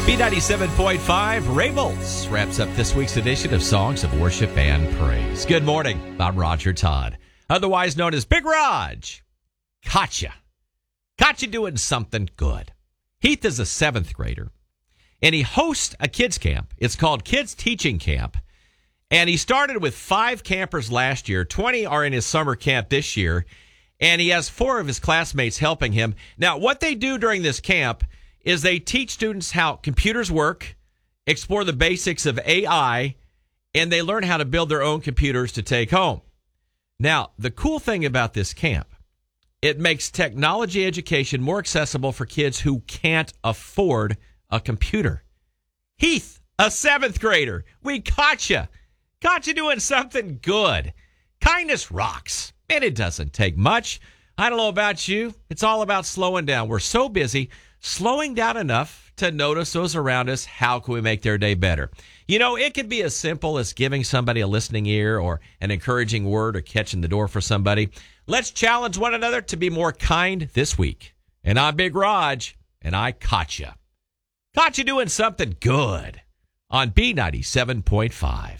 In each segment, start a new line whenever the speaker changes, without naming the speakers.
B97.5 Ravels wraps up this week's edition of Songs of Worship and Praise. Good morning. I'm Roger Todd, otherwise known as Big Raj. Caught you doing something good. Heath is a 7th grader, and he hosts a kids camp. It's called Kids Teaching Camp, and he started with 5 campers last year. 20 are in his summer camp this year, and he has 4 of his classmates helping him. Now, what they do during this camp is they teach students how computers work, explore the basics of AI, and they learn how to build their own computers to take home. Now, the cool thing about this camp, it makes technology education more accessible for kids who can't afford a computer. Heath, a 7th grader, we caught you. Caught you doing something good. Kindness rocks, and it doesn't take much. I don't know about you. It's all about slowing down. We're so busy. Slowing down enough to notice those around us. How can we make their day better? You know, it could be as simple as giving somebody a listening ear or an encouraging word or catching the door for somebody. Let's challenge one another to be more kind this week. And I'm Big Raj, and I caught you. Caught you doing something good on B97.5.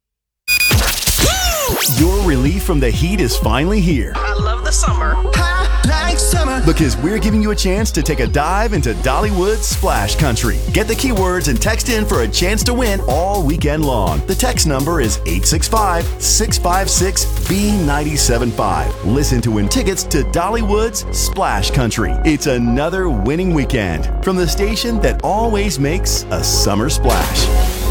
Your relief from the heat is finally here.
I love the summer. I like summer.
Because we're giving you a chance to take a dive into Dollywood's Splash Country. Get the keywords and text in for a chance to win all weekend long. The text number is 865-656-B975. Listen to win tickets to Dollywood's Splash Country. It's another winning weekend from the station that always makes a summer splash.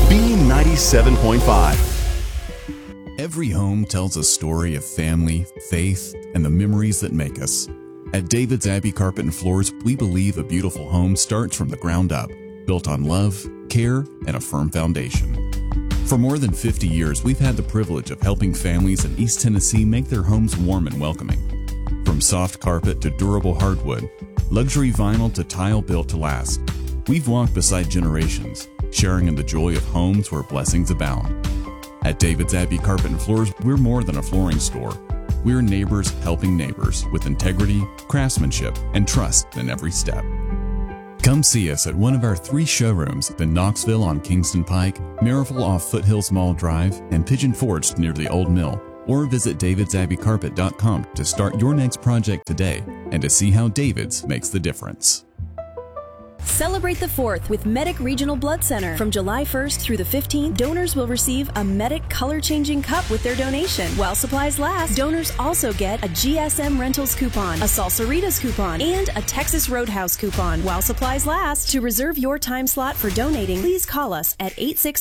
B97.5.
Every home tells a story of family, faith, and the memories that make us. At David's Abbey Carpet and Floors, we believe a beautiful home starts from the ground up, built on love, care, and a firm foundation. For more than 50 years, we've had the privilege of helping families in East Tennessee make their homes warm and welcoming. From soft carpet to durable hardwood, luxury vinyl to tile built to last, we've walked beside generations, sharing in the joy of homes where blessings abound. At David's Abbey Carpet and Floors, we're more than a flooring store. We're neighbors helping neighbors with integrity, craftsmanship, and trust in every step. Come see us at one of our 3 showrooms in Knoxville on Kingston Pike, Maryville off Foothills Mall Drive, and Pigeon Forge near the Old Mill. Or visit davidsabbeycarpet.com to start your next project today and to see how David's makes the difference.
Celebrate the 4th with Medic Regional Blood Center. From July 1st through the 15th, donors will receive a Medic color-changing cup with their donation. While supplies last, donors also get a GSM Rentals coupon, a Salsaritas coupon, and a Texas Roadhouse coupon. While supplies last, to reserve your time slot for donating, please call us at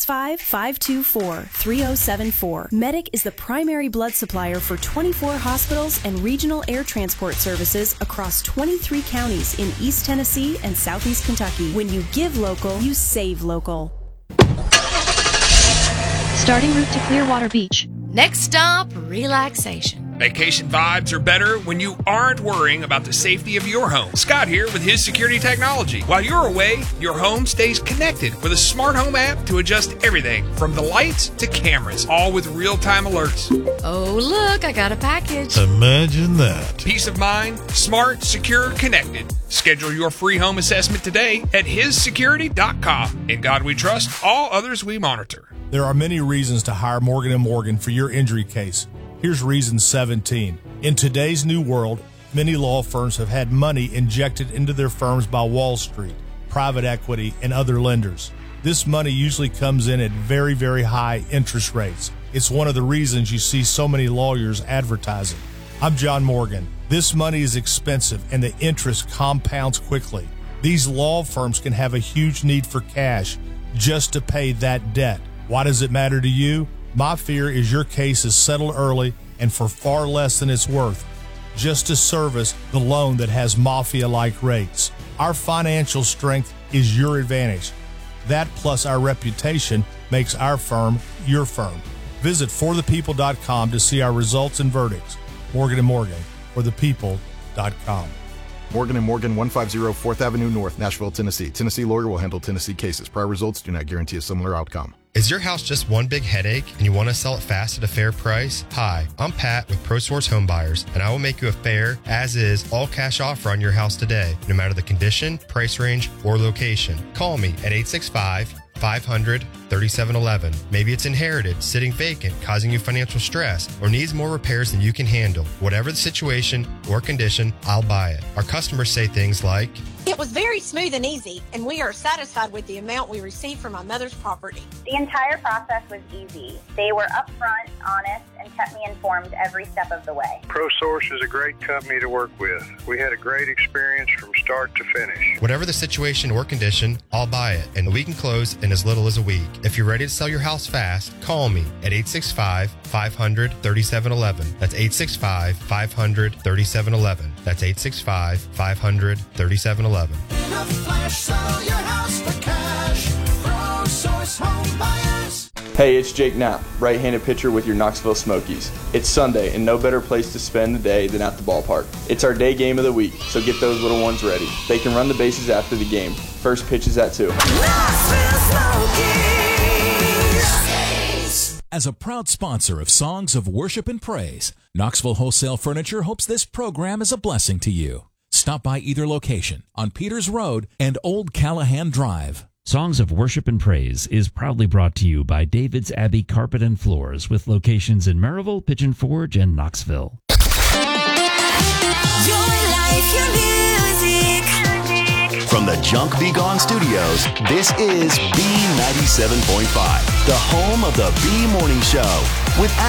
865-524-3074. Medic is the primary blood supplier for 24 hospitals and regional air transport services across 23 counties in East Tennessee and Southeast Kentucky. When you give local, you save local.
Starting route to Clearwater Beach. Next stop, relaxation.
Vacation vibes are better when you aren't worrying about the safety of your home. Scott here with his security technology. While you're away, your home stays connected with a smart home app to adjust everything from the lights to cameras, all with real-time alerts.
Oh, look, I got a package.
Imagine that.
Peace of mind, smart, secure, connected. Schedule your free home assessment today at hissecurity.com. In God we trust, all others we monitor.
There are many reasons to hire Morgan & Morgan for your injury case. Here's reason 17. In today's new world, many law firms have had money injected into their firms by Wall Street, private equity, and other lenders. This money usually comes in at very, very high interest rates. It's one of the reasons you see so many lawyers advertising. I'm John Morgan. This money is expensive and the interest compounds quickly. These law firms can have a huge need for cash just to pay that debt. Why does it matter to you? My fear is your case is settled early and for far less than it's worth, just to service the loan that has mafia-like rates. Our financial strength is your advantage. That plus our reputation makes our firm your firm. Visit forthepeople.com to see our results and verdicts. Morgan & Morgan, forthepeople.com.
Morgan & Morgan, 150 4th Avenue North, Nashville, Tennessee. Tennessee lawyer will handle Tennessee cases. Prior results do not guarantee a similar outcome.
Is your house just one big headache and you want to sell it fast at a fair price? Hi, I'm Pat with ProSource Home Buyers, and I will make you a fair, as-is, all-cash offer on your house today, no matter the condition, price range, or location. Call me at 865-500-3711. Maybe it's inherited, sitting vacant, causing you financial stress, or needs more repairs than you can handle. Whatever the situation or condition, I'll buy it. Our customers say things like,
"It was very smooth and easy, and we are satisfied with the amount we received from my mother's property."
The entire process was easy. They were upfront, honest, and kept me informed every step of the way.
ProSource is a great company to work with. We had a great experience from start to finish.
Whatever the situation or condition, I'll buy it, and we can close in as little as a week. If you're ready to sell your house fast, call me at 865-500-3711. That's 865-500-3711. That's 865-500-3711.
In a flash, sell your house for cash. ProSource Home Buyers.
Hey, it's Jake Knapp, right-handed pitcher with your Knoxville Smokies. It's Sunday, and no better place to spend the day than at the ballpark. It's our day game of the week, so get those little ones ready. They can run the bases after the game. First pitch is at 2.
Knoxville Smokies.
As a proud sponsor of Songs of Worship and Praise, Knoxville Wholesale Furniture hopes this program is a blessing to you. Stop by either location on Peters Road and Old Callahan Drive.
Songs of Worship and Praise is proudly brought to you by David's Abbey Carpet and Floors with locations in Maryville, Pigeon Forge, and Knoxville.
Your life, your music.
From the Junk Be Gone Studios, this is B97.5, the home of the B Morning Show with